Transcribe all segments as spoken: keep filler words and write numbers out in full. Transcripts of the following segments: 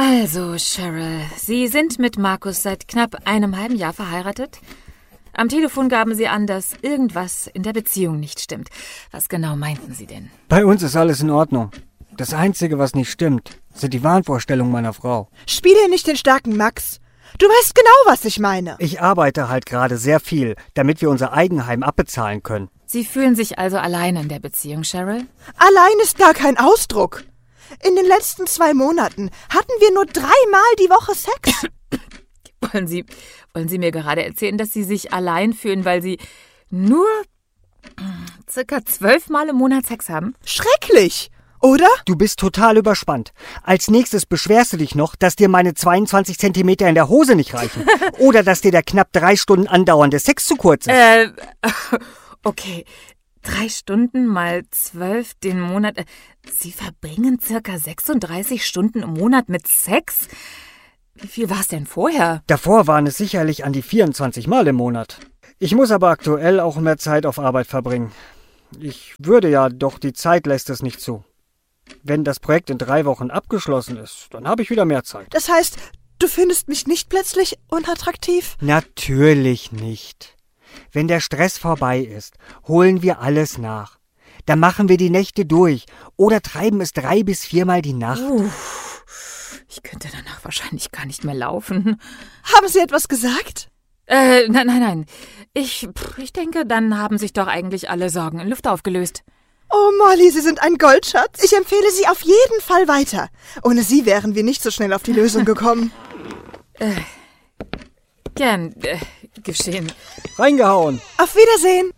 Also, Cheryl, Sie sind mit Markus seit knapp einem halben Jahr verheiratet? Am Telefon gaben Sie an, dass irgendwas in der Beziehung nicht stimmt. Was genau meinten Sie denn? Bei uns ist alles in Ordnung. Das Einzige, was nicht stimmt, sind die Wahnvorstellungen meiner Frau. Spiele nicht den starken Max. Du weißt genau, was ich meine. Ich arbeite halt gerade sehr viel, damit wir unser Eigenheim abbezahlen können. Sie fühlen sich also allein in der Beziehung, Cheryl? Allein ist gar kein Ausdruck. In den letzten zwei Monaten hatten wir nur dreimal die Woche Sex. Wollen Sie, wollen Sie mir gerade erzählen, dass Sie sich allein fühlen, weil Sie nur circa zwölfmal im Monat Sex haben? Schrecklich, oder? Du bist total überspannt. Als nächstes beschwerst du dich noch, dass dir meine zweiundzwanzig Zentimeter in der Hose nicht reichen. Oder dass dir der knapp drei Stunden andauernde Sex zu kurz ist. Äh, okay. Drei Stunden mal zwölf den Monat. Sie verbringen circa sechsunddreißig Stunden im Monat mit Sex? Wie viel war es denn vorher? Davor waren es sicherlich an die vierundzwanzig Mal im Monat. Ich muss aber aktuell auch mehr Zeit auf Arbeit verbringen. Ich würde ja, doch die Zeit lässt es nicht zu. Wenn das Projekt in drei Wochen abgeschlossen ist, dann habe ich wieder mehr Zeit. Das heißt, du findest mich nicht plötzlich unattraktiv? Natürlich nicht. Wenn der Stress vorbei ist, holen wir alles nach. Dann machen wir die Nächte durch oder treiben es drei bis viermal die Nacht. Uh, ich könnte danach wahrscheinlich gar nicht mehr laufen. Haben Sie etwas gesagt? Äh, nein, nein, nein. Ich, ich denke, dann haben sich doch eigentlich alle Sorgen in Luft aufgelöst. Oh, Molly, Sie sind ein Goldschatz. Ich empfehle Sie auf jeden Fall weiter. Ohne Sie wären wir nicht so schnell auf die Lösung gekommen. äh, gern äh, geschehen. Reingehauen. Auf Wiedersehen.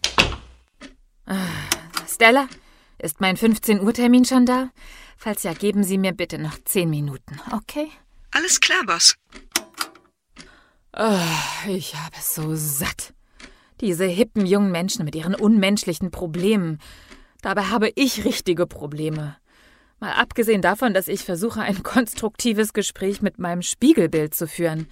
Stella, ist mein fünfzehn Uhr Termin schon da? Falls ja, geben Sie mir bitte noch zehn Minuten, okay? Alles klar, Boss. Oh, ich habe es so satt. Diese hippen jungen Menschen mit ihren unmenschlichen Problemen. Dabei habe ich richtige Probleme. Mal abgesehen davon, dass ich versuche, ein konstruktives Gespräch mit meinem Spiegelbild zu führen.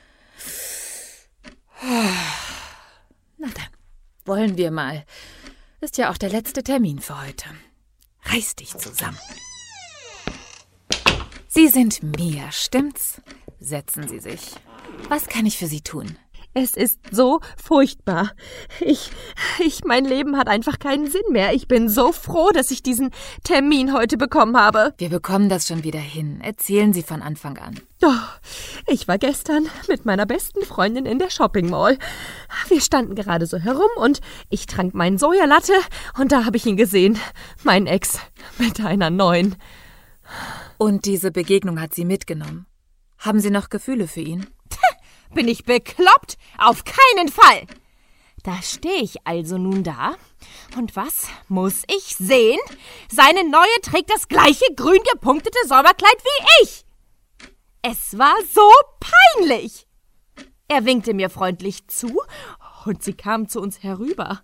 Na dann, wollen wir mal. Ist ja auch der letzte Termin für heute. Reiß dich zusammen. Sie sind Mia, stimmt's? Setzen Sie sich. Was kann ich für Sie tun? Es ist so furchtbar. Ich, ich, mein Leben hat einfach keinen Sinn mehr. Ich bin so froh, dass ich diesen Termin heute bekommen habe. Wir bekommen das schon wieder hin. Erzählen Sie von Anfang an. Oh, ich war gestern mit meiner besten Freundin in der Shopping Mall. Wir standen gerade so herum und ich trank meinen Sojalatte und da habe ich ihn gesehen. Mein Ex mit einer neuen. Und diese Begegnung hat Sie mitgenommen. Haben Sie noch Gefühle für ihn? Bin ich bekloppt? Auf keinen Fall! Da stehe ich also nun da. Und was muss ich sehen? Seine Neue trägt das gleiche grün gepunktete Sommerkleid wie ich. Es war so peinlich. Er winkte mir freundlich zu und sie kam zu uns herüber.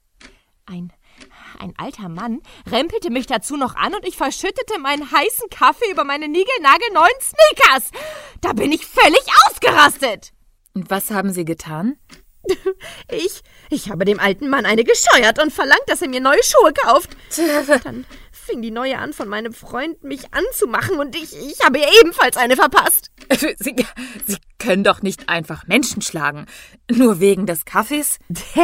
Ein, ein alter Mann rempelte mich dazu noch an und ich verschüttete meinen heißen Kaffee über meine niegelnagelneuen Sneakers. Da bin ich völlig ausgerastet. Und was haben Sie getan? Ich, ich habe dem alten Mann eine gescheuert und verlangt, dass er mir neue Schuhe kauft. Dann fing die Neue an, von meinem Freund mich anzumachen und ich, ich habe ihr ebenfalls eine verpasst. Sie, Sie können doch nicht einfach Menschen schlagen. Nur wegen des Kaffees? Hä?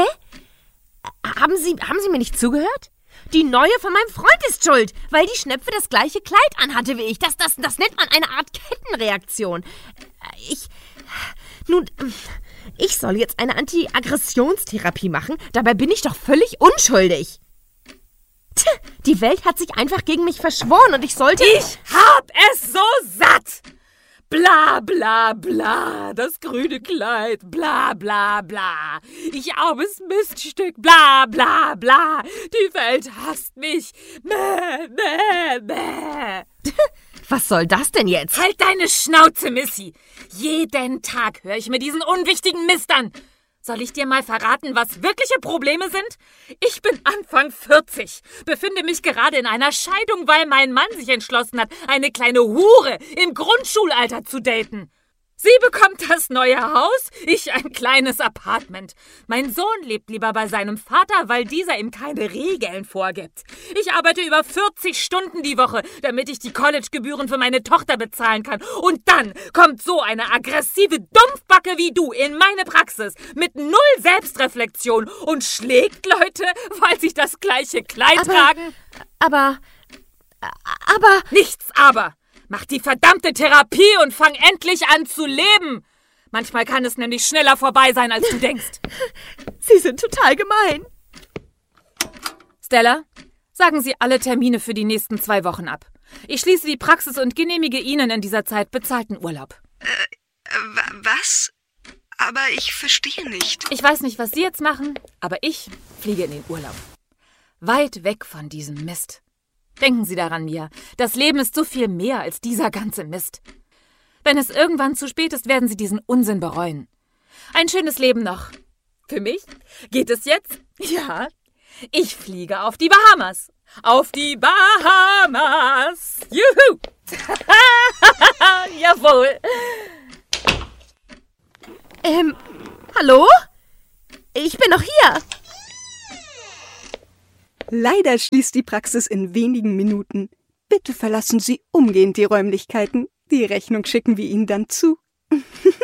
Haben Sie, haben Sie mir nicht zugehört? Die Neue von meinem Freund ist schuld, weil die Schnepfe das gleiche Kleid anhatte wie ich. Das, das, das nennt man eine Art Kettenreaktion. Ich... Nun, ich soll jetzt eine Anti-Aggressionstherapie machen. Dabei bin ich doch völlig unschuldig. Tch, die Welt hat sich einfach gegen mich verschworen und ich sollte... Ich hab es so satt! Bla, bla, bla, das grüne Kleid, bla, bla, bla. Ich armes Miststück, bla, bla, bla. Die Welt hasst mich. Mäh, mäh, mäh. Was soll das denn jetzt? Halt deine Schnauze, Missy. Jeden Tag höre ich mir diesen unwichtigen Mist an. Soll ich dir mal verraten, was wirkliche Probleme sind? Ich bin Anfang vierzig, befinde mich gerade in einer Scheidung, weil mein Mann sich entschlossen hat, eine kleine Hure im Grundschulalter zu daten. Sie bekommt das neue Haus, ich ein kleines Apartment. Mein Sohn lebt lieber bei seinem Vater, weil dieser ihm keine Regeln vorgibt. Ich arbeite über vierzig Stunden die Woche, damit ich die Collegegebühren für meine Tochter bezahlen kann. Und dann kommt so eine aggressive Dumpfbacke wie du in meine Praxis mit null Selbstreflexion und schlägt Leute, weil sie das gleiche Kleid Aber, tragen. aber, aber... Nichts aber. Mach die verdammte Therapie und fang endlich an zu leben. Manchmal kann es nämlich schneller vorbei sein, als du denkst. Sie sind total gemein. Stella, sagen Sie alle Termine für die nächsten zwei Wochen ab. Ich schließe die Praxis und genehmige Ihnen in dieser Zeit bezahlten Urlaub. Äh, was? Aber ich verstehe nicht. Ich weiß nicht, was Sie jetzt machen, aber ich fliege in den Urlaub. Weit weg von diesem Mist. Denken Sie daran, Mia. Das Leben ist so viel mehr als dieser ganze Mist. Wenn es irgendwann zu spät ist, werden Sie diesen Unsinn bereuen. Ein schönes Leben noch. Für mich geht es jetzt? Ja. Ich fliege auf die Bahamas. Auf die Bahamas. Juhu. Jawohl. Ähm, hallo? Ich bin noch hier. Leider schließt die Praxis in wenigen Minuten. Bitte verlassen Sie umgehend die Räumlichkeiten. Die Rechnung schicken wir Ihnen dann zu.